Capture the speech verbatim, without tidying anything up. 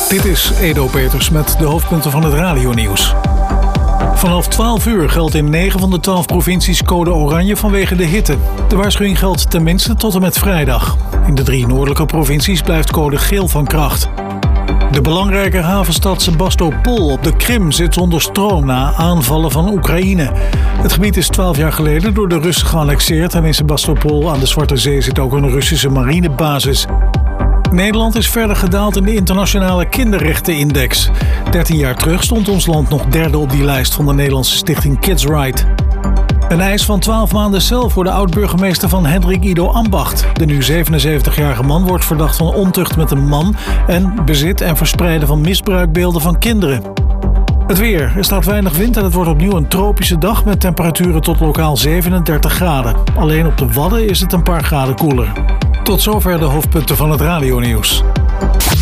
Dit is Edo Peters met de hoofdpunten van het radionieuws. Vanaf twaalf uur geldt in negen van de twaalf provincies code oranje vanwege de hitte. De waarschuwing geldt tenminste tot en met vrijdag. In de drie noordelijke provincies blijft code geel van kracht. De belangrijke havenstad Sebastopol op de Krim zit zonder stroom na aanvallen van Oekraïne. Het gebied is twaalf jaar geleden door de Russen geannexeerd en in Sebastopol aan de Zwarte Zee zit ook een Russische marinebasis. Nederland is verder gedaald in de internationale kinderrechtenindex. dertien jaar terug stond ons land nog derde op die lijst van de Nederlandse stichting Kids Right. Een eis van twaalf maanden cel voor de oud-burgemeester van Hendrik Ido Ambacht. De nu zevenenzeventigjarige man wordt verdacht van ontucht met een man en bezit en verspreiden van misbruikbeelden van kinderen. Het weer. Er staat weinig wind en het wordt opnieuw een tropische dag met temperaturen tot lokaal zevenendertig graden. Alleen op de Wadden is het een paar graden koeler. Tot zover de hoofdpunten van het radionieuws.